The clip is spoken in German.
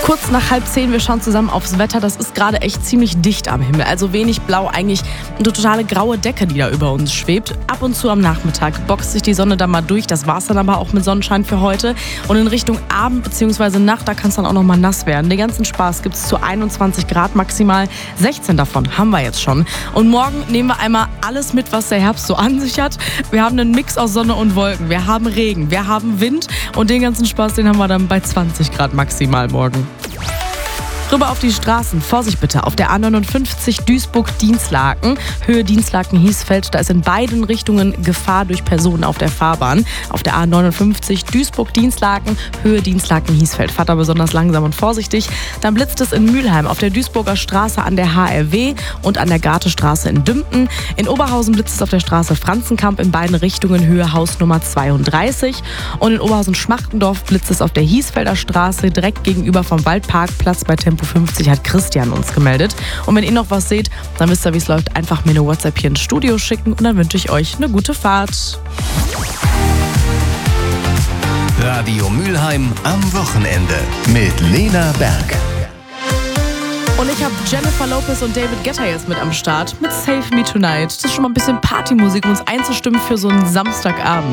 Kurz nach 9:30, wir schauen zusammen aufs Wetter. Das ist gerade echt ziemlich dicht am Himmel. Also wenig blau, eigentlich eine totale graue Decke, die da über uns schwebt. Ab und zu am Nachmittag boxt sich die Sonne da mal durch. Das war's dann aber auch mit Sonnenschein für heute. Und in Richtung Abend bzw. Nacht, da kann es dann auch noch mal nass werden. Den ganzen Spaß gibt's zu 21 Grad maximal. 16 davon haben wir jetzt schon. Und morgen nehmen wir einmal alles mit, was der Herbst so an sich hat. Wir haben einen Mix aus Sonne und Wolken. Wir haben Regen, wir haben Wind und den ganzen Spaß, den haben wir dann bei 20 Grad maximal morgen. Rüber auf die Straßen. Vorsicht bitte. Auf der A59 Duisburg-Dienstlaken, Höhe Dienstlaken-Hiesfeld. Da ist in beiden Richtungen Gefahr durch Personen auf der Fahrbahn. Auf der A59 Duisburg-Dienstlaken, Höhe Dienstlaken-Hiesfeld. Fahrt da besonders langsam und vorsichtig. Dann blitzt es in Mülheim auf der Duisburger Straße an der HRW und an der Gartestraße in Dümpten. In Oberhausen blitzt es auf der Straße Franzenkamp in beiden Richtungen, Höhe Hausnummer 32. Und in Oberhausen-Schmachtendorf blitzt es auf der Hiesfelder Straße direkt gegenüber vom Waldparkplatz bei Tempo 50, hat Christian uns gemeldet. Und wenn ihr noch was seht, dann wisst ihr, wie es läuft. Einfach mir eine WhatsApp hier ins Studio schicken und dann wünsche ich euch eine gute Fahrt. Radio Mülheim am Wochenende mit Lena Berg. Und ich habe Jennifer Lopez und David Guetta jetzt mit am Start mit Save Me Tonight. Das ist schon mal ein bisschen Partymusik, um uns einzustimmen für so einen Samstagabend.